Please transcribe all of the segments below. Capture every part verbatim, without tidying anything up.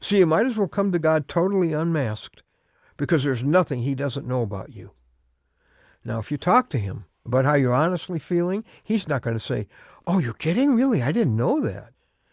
So you might as well come to God totally unmasked, because there's nothing he doesn't know about you. Now, if you talk to him about how you're honestly feeling, he's not going to say, "Oh, you're kidding? Really? I didn't know that."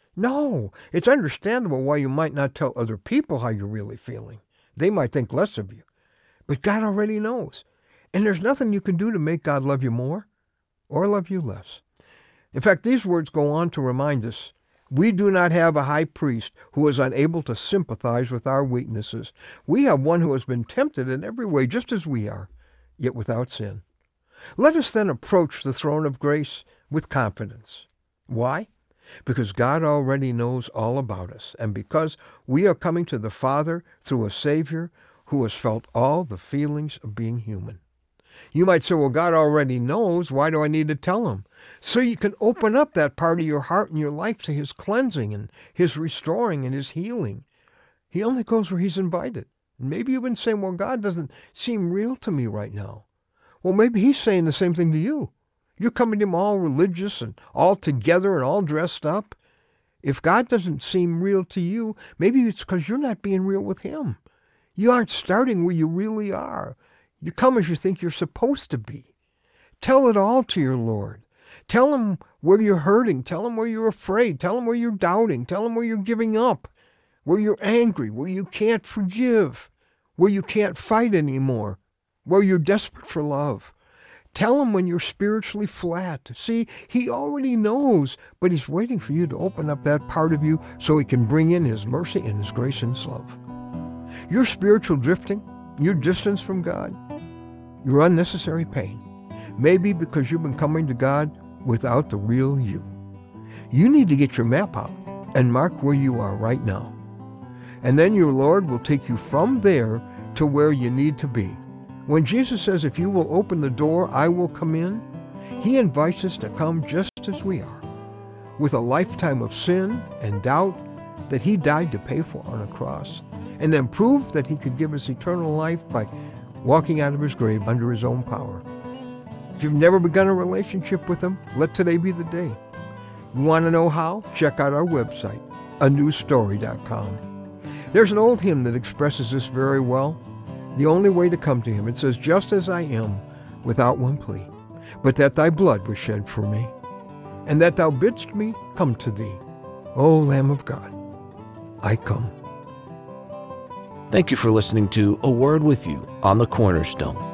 No, it's understandable why you might not tell other people how you're really feeling. They might think less of you. But God already knows. And there's nothing you can do to make God love you more or love you less. In fact, these words go on to remind us, we do not have a high priest who is unable to sympathize with our weaknesses. We have one who has been tempted in every way, just as we are, yet without sin. Let us then approach the throne of grace with confidence. Why? Because God already knows all about us, and because we are coming to the Father through a Savior who has felt all the feelings of being human. You might say, well, God already knows. Why do I need to tell him? So you can open up that part of your heart and your life to his cleansing and his restoring and his healing. He only goes where he's invited. Maybe you've been saying, well, God doesn't seem real to me right now. Well, maybe he's saying the same thing to you. You're coming to him all religious and all together and all dressed up. If God doesn't seem real to you, maybe it's because you're not being real with him. You aren't starting where you really are. You come as you think you're supposed to be. Tell it all to your Lord. Tell him where you're hurting. Tell him where you're afraid. Tell him where you're doubting. Tell him where you're giving up, where you're angry, where you can't forgive, where you can't fight anymore, where you're desperate for love. Tell him when you're spiritually flat. See, he already knows, but he's waiting for you to open up that part of you so he can bring in his mercy and his grace and his love. Your spiritual drifting, your distance from God, your unnecessary pain, maybe because you've been coming to God without the real you. You need to get your map out and mark where you are right now. And then your Lord will take you from there to where you need to be. When Jesus says, if you will open the door, I will come in, he invites us to come just as we are, with a lifetime of sin and doubt that he died to pay for on a cross, and then prove that he could give us eternal life by walking out of his grave under his own power. If you've never begun a relationship with him, let today be the day. You want to know how? Check out our website, a new story dot com. There's an old hymn that expresses this very well. The only way to come to him, it says, just as I am, without one plea, but that thy blood was shed for me, and that thou bidst me come to thee. O Lamb of God, I come. Thank you for listening to A Word With You on the Cornerstone.